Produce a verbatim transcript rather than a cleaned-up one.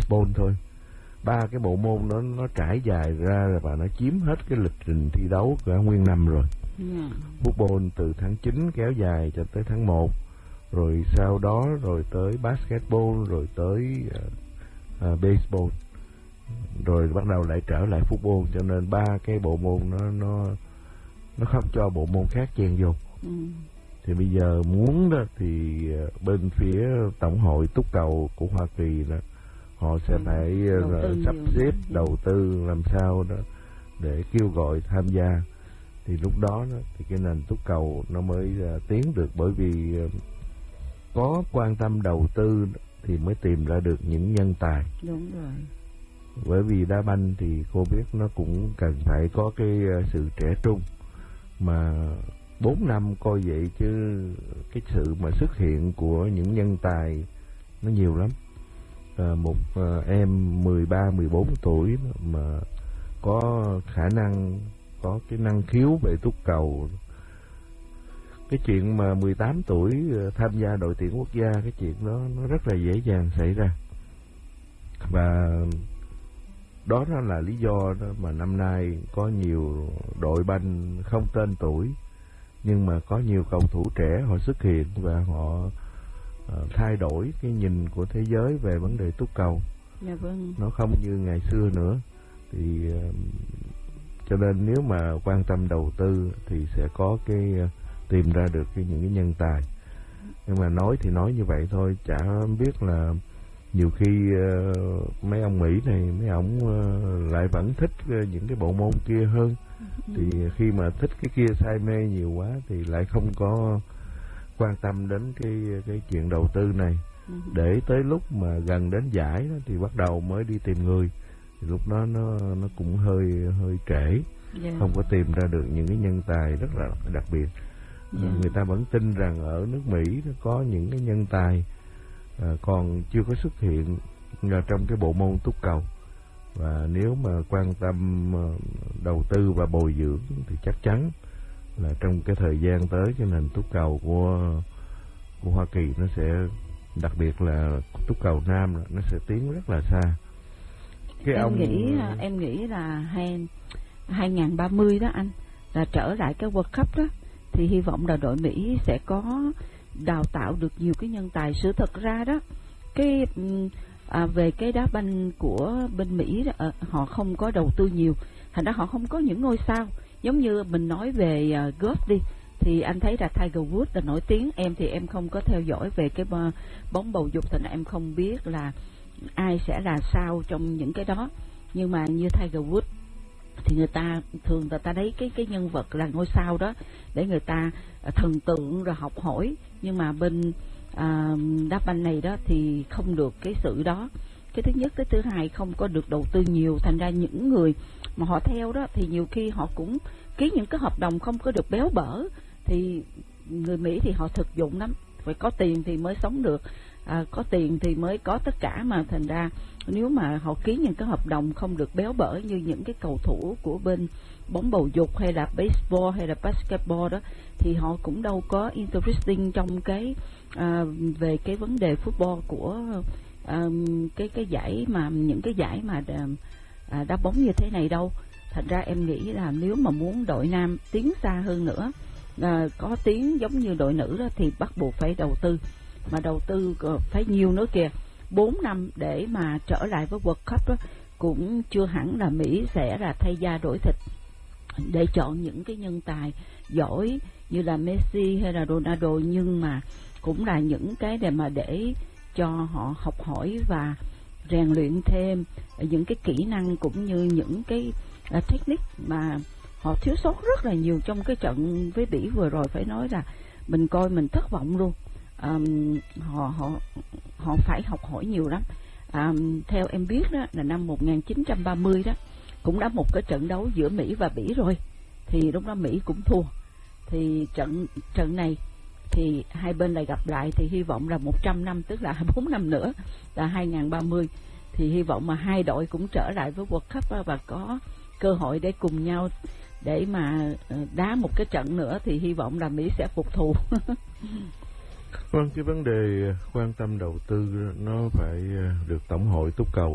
baseball thôi. Ba cái bộ môn đó nó trải dài ra và nó chiếm hết cái lịch trình thi đấu cả nguyên năm rồi. Yeah. Football từ tháng chín kéo dài cho tới tháng một, rồi sau đó rồi tới basketball, rồi tới uh, uh, baseball, rồi bắt đầu lại trở lại football, cho nên ba cái bộ môn nó nó nó không cho bộ môn khác chen vô. Ừ. Thì bây giờ muốn đó thì bên phía tổng hội túc cầu của Hoa Kỳ là họ sẽ phải uh, sắp xếp đầu tư làm sao đó để kêu gọi tham gia, thì lúc đó, đó thì cái nền túc cầu nó mới uh, tiến được, bởi vì uh, có quan tâm đầu tư thì mới tìm ra được những nhân tài. Đúng rồi. Bởi vì đá banh thì cô biết nó cũng cần phải có cái uh, sự trẻ trung, mà bốn năm coi vậy chứ cái sự mà xuất hiện của những nhân tài nó nhiều lắm. À, một à, em mười ba mười bốn tuổi mà có khả năng, có cái năng khiếu về túc cầu. Cái chuyện mà mười tám tuổi tham gia đội tuyển quốc gia, cái chuyện đó nó rất là dễ dàng xảy ra. Và đó nó là lý do đó mà năm nay có nhiều đội banh không tên tuổi, nhưng mà có nhiều cầu thủ trẻ họ xuất hiện và họ uh, thay đổi cái nhìn của thế giới về vấn đề túc cầu. Dạ vâng. Nó không như ngày xưa nữa. Thì uh, cho nên nếu mà quan tâm đầu tư thì sẽ có cái uh, tìm ra được cái, những cái nhân tài. Nhưng mà nói thì nói như vậy thôi, chả biết là nhiều khi uh, mấy ông Mỹ này, mấy ông uh, lại vẫn thích uh, những cái bộ môn kia hơn. Thì khi mà thích cái kia, say mê nhiều quá thì lại không có quan tâm đến cái cái chuyện đầu tư này. Để tới lúc mà gần đến giải đó, thì bắt đầu mới đi tìm người. Thì lúc đó nó nó cũng hơi hơi trễ. Yeah. Không có tìm ra được những cái nhân tài rất là đặc biệt. Yeah. Người ta vẫn tin rằng ở nước Mỹ nó có những cái nhân tài à, còn chưa có xuất hiện trong cái bộ môn túc cầu. Và nếu mà quan tâm đầu tư và bồi dưỡng thì chắc chắn là trong cái thời gian tới, cái nền túc cầu của của Hoa Kỳ nó sẽ, đặc biệt là túc cầu nam, nó sẽ tiến rất là xa. Cái em ông... nghĩ em nghĩ là hai hai nghìn ba mươi đó anh, là trở lại cái World Cup đó, thì hy vọng là đội Mỹ sẽ có đào tạo được nhiều cái nhân tài. Sự thật ra đó, cái À, về cái đá banh của bên Mỹ đó, à, họ không có đầu tư nhiều, thành ra họ không có những ngôi sao. Giống như mình nói về uh, golf đi, thì anh thấy là Tiger Woods là nổi tiếng. Em thì em không có theo dõi về cái bóng bầu dục, thành ra em không biết là ai sẽ là sao trong những cái đó. Nhưng mà như Tiger Woods thì người ta thường người ta lấy cái cái nhân vật là ngôi sao đó để người ta uh, thần tượng rồi học hỏi. Nhưng mà bên À, đá banh này đó thì không được cái sự đó. Cái thứ nhất, cái thứ hai không có được đầu tư nhiều, thành ra những người mà họ theo đó thì nhiều khi họ cũng ký những cái hợp đồng không có được béo bở. Thì người Mỹ thì họ thực dụng lắm, phải có tiền thì mới sống được, à, có tiền thì mới có tất cả. Mà thành ra nếu mà họ ký những cái hợp đồng không được béo bở như những cái cầu thủ của bên bóng bầu dục hay là baseball hay là basketball đó, thì họ cũng đâu có interesting trong cái à, về cái vấn đề football của à, cái cái giải mà những cái giải mà à, đá bóng như thế này đâu. Thành ra em nghĩ là nếu mà muốn đội nam tiến xa hơn nữa, à, có tiếng giống như đội nữ đó, thì bắt buộc phải đầu tư, mà đầu tư phải nhiều nữa kìa. Bốn năm để mà trở lại với World Cup đó cũng chưa hẳn là Mỹ sẽ là thay da đổi thịt để chọn những cái nhân tài giỏi như là Messi hay là Ronaldo, nhưng mà cũng là những cái để mà để cho họ học hỏi và rèn luyện thêm những cái kỹ năng cũng như những cái uh, technique mà họ thiếu sót rất là nhiều trong cái trận với Bỉ vừa rồi. Phải nói là mình coi mình thất vọng luôn. Um, họ họ họ phải học hỏi nhiều lắm. Um, theo em biết đó là năm một nghìn chín trăm ba mươi đó cũng đã một cái trận đấu giữa Mỹ và Bỉ rồi, thì lúc đó Mỹ cũng thua. Thì trận trận này thì hai bên lại gặp lại, thì hy vọng là một trăm năm, tức là bốn năm nữa là hai nghìn ba mươi, thì hy vọng mà hai đội cũng trở lại với World Cup và có cơ hội để cùng nhau để mà đá một cái trận nữa, thì hy vọng là Mỹ sẽ phục thù. Vâng, cái vấn đề quan tâm đầu tư nó phải được tổng hội túc cầu